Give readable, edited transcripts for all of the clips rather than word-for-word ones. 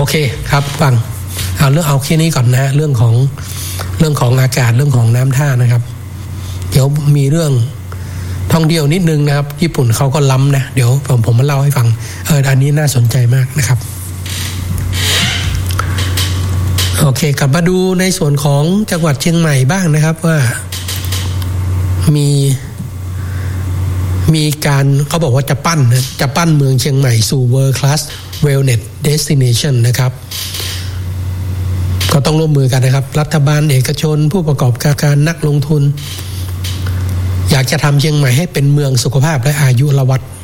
เคครับฟังเอาแค่นี้ก่อนนะเรื่องของอากาศเรื่องของน้ำท่านะครับเดี๋ยวมีเรื่องท่องเที่ยวนิดนึงนะครับญี่ปุ่นเขาก็ล้ำนะเดี๋ยวผมมาเล่าให้ฟังอันนี้น่าสนใจมากนะครับโอเคกลับมาดูในส่วนของจังหวัดเชียงใหม่บ้างนะครับว่ามีการเขาบอกว่าจะปั้นเมืองเชียงใหม่สู่ World Class Wellness Destination นะครับก็ต้องร่วมมือกันนะครับรัฐบาลเอกชนผู้ประกอบการนักลงทุนอยากจะทำเชียงใหม่ให้เป็นเมืองสุขภาพและอายุรวัตร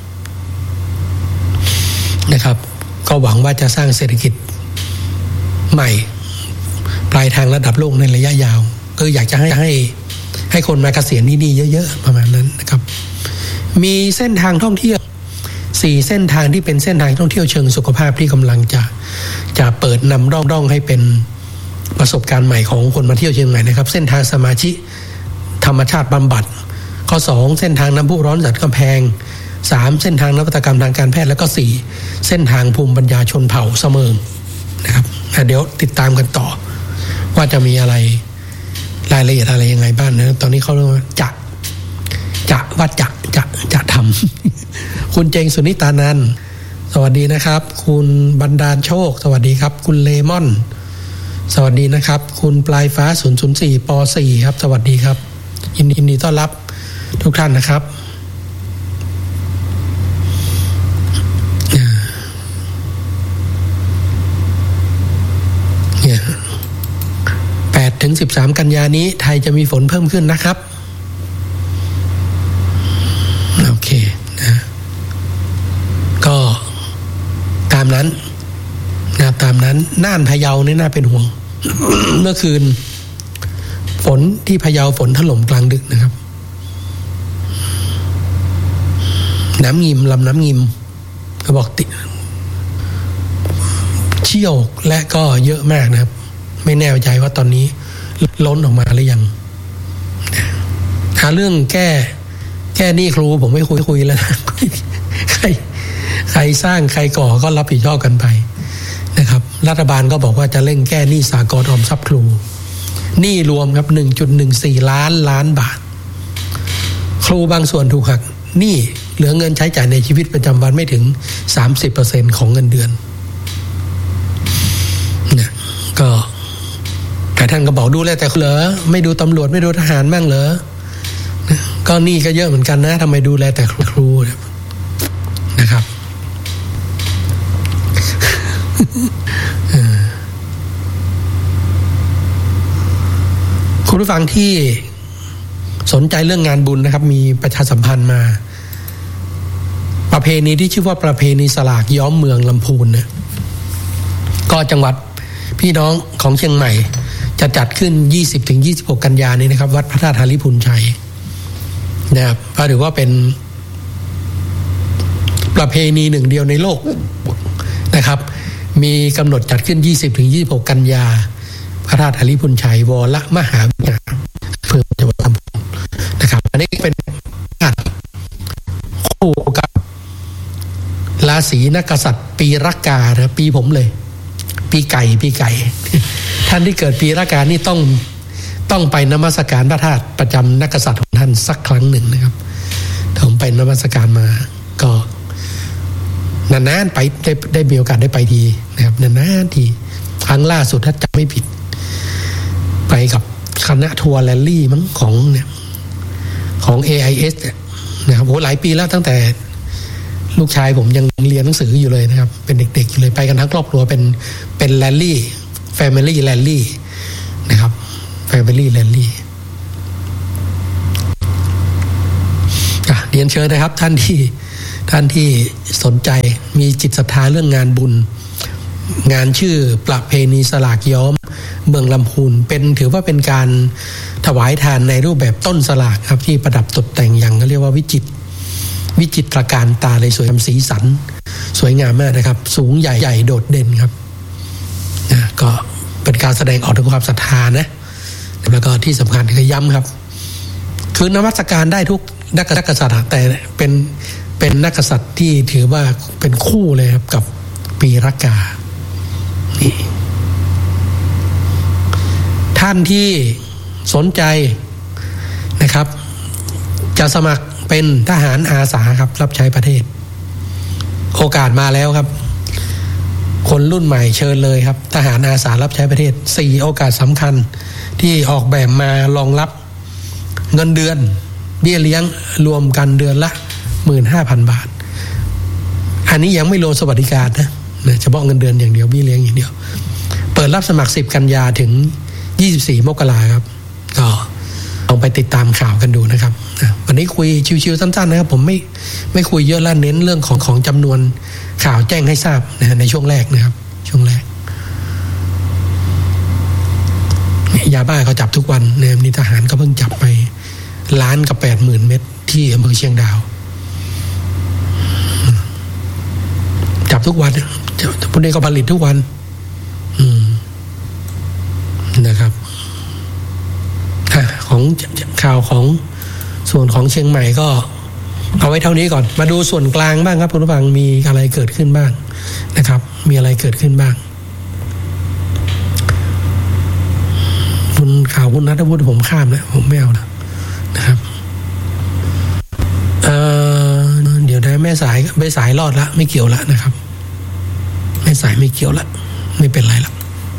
นะครับก็หวังว่าจะสร้างเศรษฐกิจใหม่ปลายทางระดับโลกในระยะยาวก็อยากจะให้คนมาเกษียณที่นี่เยอะๆประมาณนั้นนะครับมีเส้นทางท่องเที่ยว4เส้นทางที่เป็นเส้นทางท่องเที่ยวเชิงสุขภาพที่กำลังจะเปิดนำร่องให้เป็นประสบการณ์ใหม่ของคนมาเที่ยวเชียงใหม่นะครับเส้นทางสมาชิธรรมชาติบำบัดข้อ2เส้นทางน้ำพุร้อนสันกำแพง3เส้นทางนวัตกรรมทางการแพทย์แล้วก็4เส้นทางภูมิปัญญาชนเผ่าเสมิงนะครับเดี๋ยวติดตามกันต่อว่าจะมีอะไรรายละเอียดอะไรยังไงบ้างนะตอนนี้เขาเรียกว่าจะทำ คุณเจงสุนิตานันท์สวัสดีนะครับคุณบรรดาลโชคสวัสดีครับคุณเลมอนสวัสดีนะครับคุณปลายฟ้า004ป .4 ครับสวัสดีครับยินดีต้อนรับทุกท่านนะครับ8 ถึง 13 กันยานี้ไทยจะมีฝนเพิ่มขึ้นนะครับโอเคนะก็ตามนั้นน่านพะเยานี่น่าเป็นห่วง เมื่อคืนฝนที่พะเยาฝนถล่มกลางดึกนะครับลำน้ำงิมเขาบอกติดเชี่ยวและก็เยอะมากนะครับไม่แน่ใจว่าตอนนี้ล้นออกมาหรือยังหาเรื่องแก้หนี้ครูผมไม่คุยแล้วนะ ใครสร้างใครก่อก็รับผิดชอบกันไปนะครับรัฐบาลก็บอกว่าจะเร่งแก้หนี้สหกรณ์ออมทรัพย์ครูหนี้รวมครับ 1.14 ล้านบาทครูบางส่วนถูกหักหนี้เหลือเงินใช้จ่ายในชีวิตประจำวันไม่ถึง 30% ของเงินเดือนนะก็แต่ท่านก็บอกดูแลแต่เหรอไม่ดูตำรวจไม่ดูทหารบ้างเหรอก็หนี้ก็เยอะเหมือนกันนะทำไมดูแลแต่ครูนะครับคุณผู้ฟังที่สนใจเรื่องงานบุญนะครับมีประชาสัมพันธ์มาประเพณีที่ชื่อว่าประเพณีสลากย้อมเมืองลำพูนเนี่ยก็จังหวัดพี่น้องของเชียงใหม่จะจัดขึ้น 20-26 กันยายนนี้นะครับวัดพระธาตุหาริพุนชัยนะครับก็ถือว่าเป็นประเพณีหนึ่งเดียวในโลกนะครับมีกำหนดจัดขึ้น 20-26 กันยาพระธาตุหาริพุนชัยวรมหาวิหารเพื่อจังหวัดลำพูนนะครับอันนี้เป็นคู่กับราศีนักกษัตริย์ปีรากานะปีผมเลยปีไก่ท่านที่เกิดปีรากานี่ต้องไปนมัสการพระธาตุประจำนักกษัตริย์ของท่านสักครั้งหนึ่งนะครับผมไปนมัสการมาก็นานๆไปได้มีโอกาสได้ไปทีนะครับนานๆทีครั้งล่าสุดถ้าจำไม่ผิดไปกับคณะทัวร์แรลลี่มั้งของ AIS เนี่ยนะครับโหหลายปีแล้วตั้งแต่ลูกชายผมยังเรียนหนังสืออยู่เลยนะครับเป็นเด็กๆอยู่เลยไปกันทั้งครอบครัวเป็นแรลลี่ Family Rally นะครับ Family Rally เรียนเชิญนะครับท่านที่สนใจมีจิตศรัทธาเรื่องงานบุญงานชื่อประเพณีสลากย้อมเมืองลำพูนถือว่าเป็นการถวายทานในรูปแบบต้นสลากครับที่ประดับตกแต่งอย่างเรียกว่าวิจิตรการตาเลยสวยงามสีสันสวยงามมากนะครับสูงใหญ่โดดเด่นครับก็เป็นการแสดงออกถึงความศรัทธานะแล้วก็ที่สำคัญคือย้ำครับคือนมัสการได้ทุกนักกษัตริย์แต่เป็นนักกษัตริย์ที่ถือว่าเป็นคู่เลยครับกับปีรากาท่านที่สนใจนะครับจะสมัครเป็นทหารอาสาครับรับใช้ประเทศโอกาสมาแล้วครับคนรุ่นใหม่เชิญเลยครับทหารอาสารับใช้ประเทศ4โอกาสสำคัญที่ออกแบบมารองรับเงินเดือนเบี้ยเลี้ยงรวมกันเดือนละ 15,000 บาทอันนี้ยังไม่รวมสวัสดิการนะเฉพาะเงินเดือนอย่างเดียวเบี้ยเลี้ยงอย่างเดียวเปิดรับสมัคร10กันยาถึง24มกราครับก็ลองไปติดตามข่าวกันดูนะครับวันนี้คุยชิวๆสั้นๆนะครับผมไม่คุยเยอะแล้วเน้นเรื่องของจำนวนข่าวแจ้งให้ทราบนะในช่วงแรกนะครับช่วงแรกยาบ้าเขาจับทุกวันเนี่ยนี่ทหารก็เพิ่งจับไป1,80,000 เม็ดที่อำเภอเชียงดาวจับทุกวันพวกนี้ก็ผลิตทุกวันนะครับของข่าวของส่วนของเชียงใหม่ก็เอาไว้เท่านี้ก่อนมาดูส่วนกลางบ้างครับคุณผู้ฟังมีอะไรเกิดขึ้นบ้างนะครับมีอะไรเกิดขึ้นบ้างคุณข่าวคุณณัฐวุฒิผมข้ามแล้วผมไม่เอาแล้วนะครับเดี๋ยวได้แม่สายรอดละไม่เกี่ยวละนะครับแม่สายไม่เกี่ยวละไม่เป็นไรละ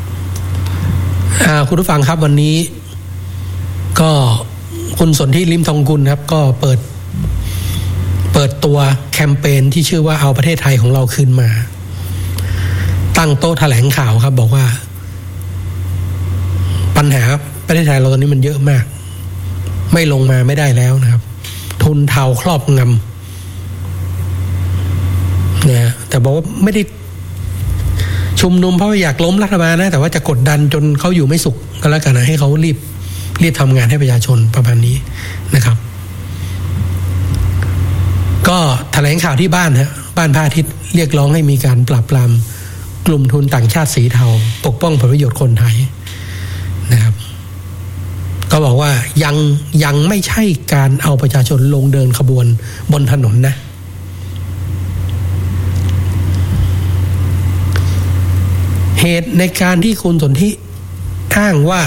คุณผู้ฟังครับวันนี้ก็คุณสนธิ ลิ้มทองกุลครับก็เปิดตัวแคมเปญที่ชื่อว่าเอาประเทศไทยของเราคืนมาตั้งโต๊ะแถลงข่าวครับบอกว่าปัญหาประเทศไทยเราตอนนี้มันเยอะมากไม่ลงมาไม่ได้แล้วนะครับทุนเทาครอบงำนะแต่บอกว่าไม่ได้ชุมนุมเพราะอยากล้มรัฐบาลนะแต่ว่าจะกดดันจนเขาอยู่ไม่สุขก็แล้วกันนะให้เขารีบทำงานให้ประชาชนประมาณนี้นะครับก็แถลงข่าวที่บ้านพระอาทิตย์เรียกร้องให้มีการปราบปรามกลุ่มทุนต่างชาติสีเทาปกป้องผลประโยชน์คนไทยนะครับก็บอกว่ายังไม่ใช่การเอาประชาชนลงเดินขบวนบนถนนนะเหตุในการที่คุณสนธิอ้างว่า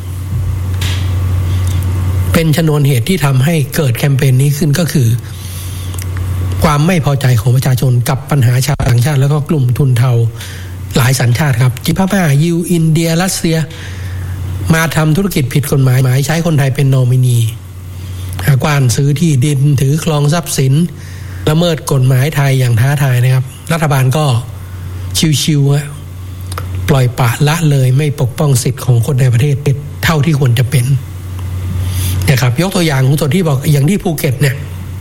เป็นชนวนเหตุที่ทำให้เกิดแคมเปญนี้ขึ้นก็คือความไม่พอใจของประชาชนกับปัญหาชาวต่างชาติแล้วก็กลุ่มทุนเทาหลายสัญชาติครับจีนพม่ายิวอินเดียรัสเซียมาทำธุรกิจผิดกฎหมายใช้คนไทยเป็นนอมินีกว้านซื้อที่ดินถือครองทรัพย์สินละเมิดกฎหมายไทยอย่างท้าทายนะครับรัฐบาลก็ชิวๆปล่อยปละละเลยไม่ปกป้องสิทธิ์ของคนในประเทศเท่าที่ควรจะเป็นนะครับยกตัวอย่างของส่วนที่บอกอย่างที่ภูเก็ตเนี่ย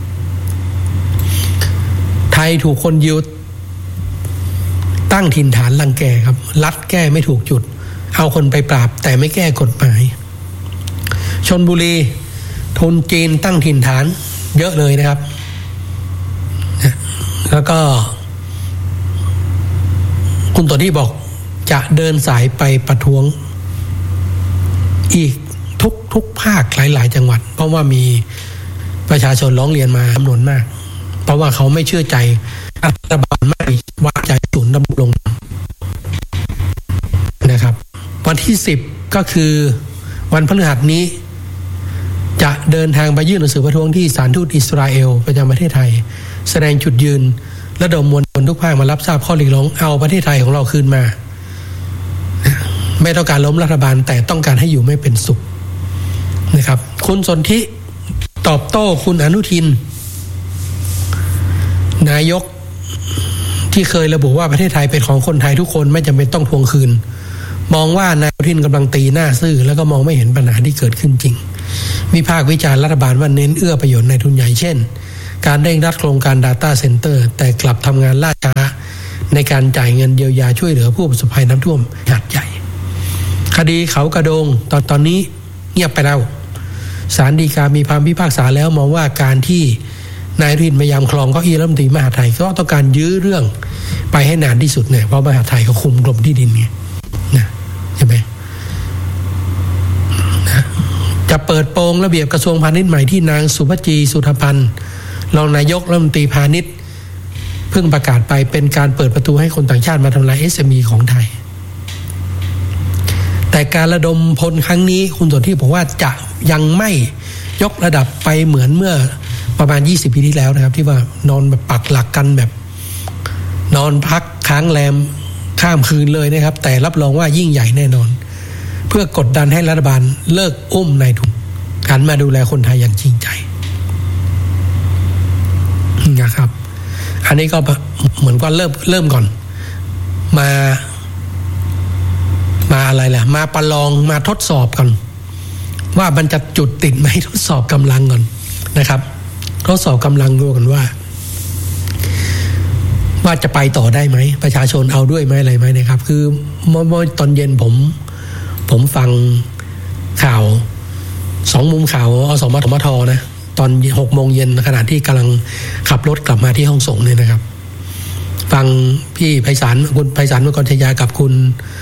ไทยถูกคนยิวตั้งถิ่นฐานรังแกครับรัฐแก้ไม่ถูกจุดเอาคนไปปราบแต่ไม่แก้กฎหมายชลบุรีทุนจีนตั้งถิ่นฐานเยอะเลยนะครับแล้วก็คุณตัวที่บอกจะเดินสายไปประท้วงอีกทุกภาคหลายๆจังหวัดเพราะว่ามีประชาชนร้องเรียนมาจำนวนมากเพราะว่าเขาไม่เชื่อใจรัฐบาลไม่ไว้ใจศูนย์ดำรงนะครับวันที่10ก็คือวันพฤหัสนี้จะเดินทางไปยื่นหนังสือประท้วงที่สถานทูตอิสราเอลประจำประเทศไทยแสดงจุดยืนระดมมวลชนทุกภาคมารับทราบข้อเรียกร้องเอาประเทศไทยของเราคืนมาไม่ต้องการล้มรัฐบาลแต่ต้องการให้อยู่ไม่เป็นสุขนะครับคุณสนธิตอบโต้คุณอนุทินนายกที่เคยระบุว่าประเทศไทยเป็นของคนไทยทุกคนไม่จำเป็นต้องทวงคืนมองว่านายอนุทินกำลังตีหน้าซื่อแล้วก็มองไม่เห็นปัญหาที่เกิดขึ้นจริงวิพากษ์วิจารณ์รัฐบาลว่าเน้นเอื้อประโยชน์ในทุนใหญ่เช่นการเร่งรัดโครงการ Data Center แต่กลับทำงานล่าช้าในการจ่ายเงินเยียวยาช่วยเหลือผู้ประสบภัยน้ำท่วมหาดใหญ่คดีเขากระโดงตอนนี้เงียบไปแล้วศาลฎีกามีคำพิพากษาแล้วมองว่าการที่นายอนุทินพยายามครองเก้าอี้รัฐมนตรีมหาดไทยก็ต้องการยื้อเรื่องไปให้นานที่สุดเนี่ยเพราะมหาดไทยเขาคุมกรมที่ดินไงนะใช่ไหมนะจะเปิดโปงระเบียบกระทรวงพาณิชย์ใหม่ที่นางสุภจีสุธพันธ์รองนายกรัฐมนตรีพาณิชย์เพิ่งประกาศไปเป็นการเปิดประตูให้คนต่างชาติมาทำลาย SME ของไทยแต่แต่การระดมพลครั้งนี้คุณสนธิบอกว่าจะยังไม่ยกระดับไปเหมือนเมื่อประมาณ20ปีที่แล้วนะครับที่ว่านอนแบบปักหลักกันแบบนอนพักค้างแรมข้ามคืนเลยนะครับแต่รับรองว่ายิ่งใหญ่แน่นอนเพื่อกดดันให้รัฐบาลเลิกอุ้มนายทุนหันมาดูแลคนไทยอย่างจริงใจนะครับอันนี้ก็เหมือนว่าเริ่มก่อนมาอะไรล่ะมาประลองมาทดสอบกันว่ามันจะจุดติดไหมทดสอบกำลังก่อนนะครับทดสอบกำลังดูกันว่าจะไปต่อได้ไหมประชาชนเอาด้วยไหมอะไรไหมนะครับคือเมื่อตอนเย็นผมฟังข่าว2มุมข่าวอสมทนะตอน6 โมงเย็นขณะที่กำลังขับรถกลับมาที่ห้องส่งเนี่ยนะครับฟังพี่ไพศาลคุณไพศาลมกรชยากับคุณ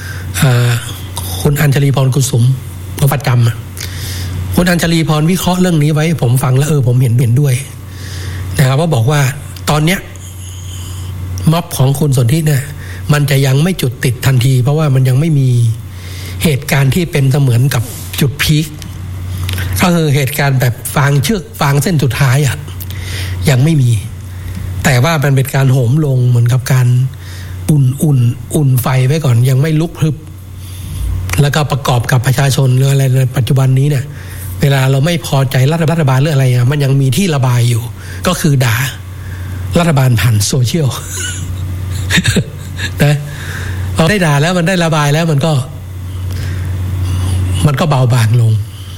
อัญชลีพรกุสุมประจำคุณอัญชลีพรวิเคราะห์เรื่องนี้ไว้ผมฟังแล้วผมเห็นด้วยนะครับว่าบอกว่าตอนเนี้ยม็อบของคุณสนธิเนี่ยมันจะยังไม่จุดติดทันทีเพราะว่ามันยังไม่มีเหตุการณ์ที่เป็นเสมือนกับจุดพีคก็คือเหตุการณ์แบบฟางเชือกฟางเส้นสุดท้ายยังไม่มีแต่ว่ามันเป็นการโหมลงเหมือนกับการอุ่นไฟไว้ก่อนยังไม่ลุกพรึบแล้วก็ประกอบกับประชาชนหรืออะไรในปัจจุบันนี้เนี่ยเวลาเราไม่พอใจรัฐบาลเรื่องอะไรมันยังมีที่ระบายอยู่ก็คือด่ารัฐบาลผ่านโซเชียลนะพอได้ด่าแล้วมันได้ระบายแล้วมันก็เบาบางลง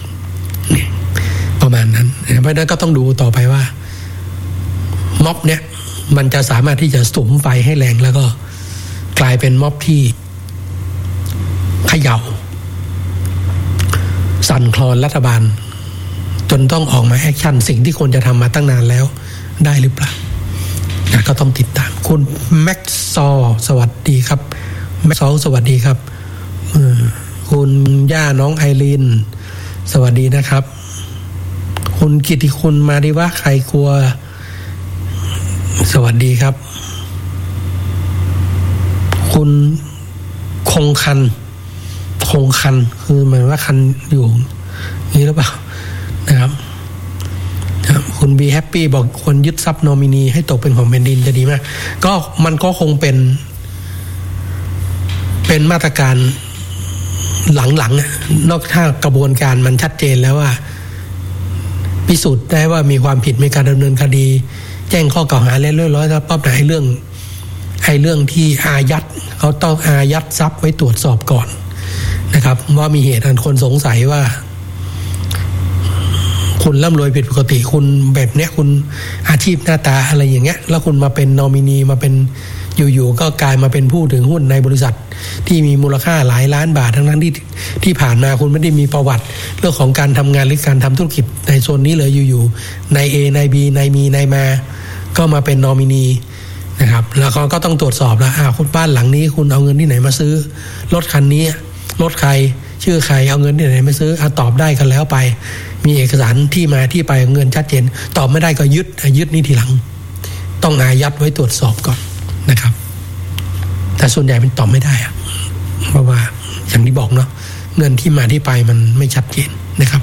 ประมาณนั้นเพราะนั้นก็ต้องดูต่อไปว่าม็อบเนี่ยมันจะสามารถที่จะสุมไฟให้แรงแล้วก็กลายเป็นม็อบที่เขย่าสั่นคลอนรัฐบาลจนต้องออกมาแอคชั่นสิ่งที่ควรจะทำมาตั้งนานแล้วได้หรือเปล่าก็ต้องติดตามคุณแม็กซอสวัสดีครับแม็กซอสวัสดีครับคุณย่าน้องไอรีนสวัสดีนะครับคุณกิติคุณมาดีว่าใครกลัวสวัสดีครับคุณคงคันคือหมายว่าคันอยู่นี่หรือเปล่านะครับคุณบีแฮปปี้บอกควรยึดทรัพย์นอมินีให้ตกเป็นของแผ่นดินจะดีมากก็มันก็คงเป็นมาตรการหลังนอกถ้ากระบวนการมันชัดเจนแล้วว่าพิสูจน์ได้ว่ามีความผิดมีการดำเนินคดีแจ้งข้อกล่าวหาเรียบร้อยแล้วปั๊บเรื่องที่อายัดเขาต้องอายัดทรัพย์ไว้ตรวจสอบก่อนนะครับว่ามีเหตุอันคนสงสัยว่าคุณร่ำรวยผิดปกติคุณแบบเนี้ยคุณอาชีพหน้าตาอะไรอย่างเงี้ยแล้วคุณมาเป็นนอมินีมาเป็นอยู่ๆก็กลายมาเป็นผู้ถือหุ้นในบริษัทที่มีมูลค่าหลายล้านบาททั้งนั้นที่ผ่านมาคุณไม่ได้มีประวัติเรื่องของการทำงานหรือการทำธุรกิจในโซนนี้เลยอยู่ๆนาย A นาย B นายมีนายมาก็มาเป็นนอมินีนะครับแล้วเขาก็ต้องตรวจสอบแล้วคุณบ้านหลังนี้คุณเอาเงินที่ไหนมาซื้อรถคันนี้รถใครชื่อใครเอาเงินที่ไหนมาซื้อตอบได้กันแล้วไปมีเอกสารที่มาที่ไปเงินชัดเจนตอบไม่ได้ก็ยึดนี่ทีหลังต้องอายัดไว้ตรวจสอบก่อนนะครับแต่ส่วนใหญ่มันตอบไม่ได้เพราะว่าอย่างที่บอกเนาะเงินที่มาที่ไปมันไม่ชัดเจนนะครับ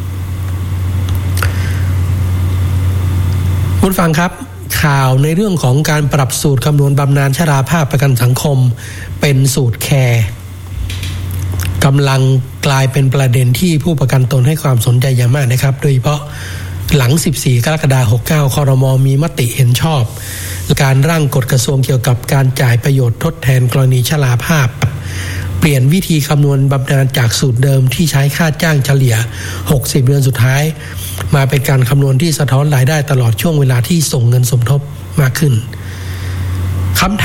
คุณฟังครับข่าวในเรื่องของการปรับสูตรคำนวณบำนาญชราภาพประกันสังคมเป็นสูตรแคร์กำลังกลายเป็นประเด็นที่ผู้ประกันตนให้ความสนใจอย่างมากนะครับโดยเฉพาะหลัง14 กรกฎาคม 69 ครม.มีมติเห็นชอบการร่างกฎกระทรวงเกี่ยวกับการจ่ายประโยชน์ทดแทนกรณีชราภาพเปลี่ยนวิธีคำนวณบำนาญจากสูตรเดิมที่ใช้ค่าจ้างเฉลี่ย60 เดือนสุดท้ายมาเป็นการคำนวณที่สะท้อนรายได้ตลอดช่วงเวลาที่ส่งเงินสมทบมากขึ้นคำ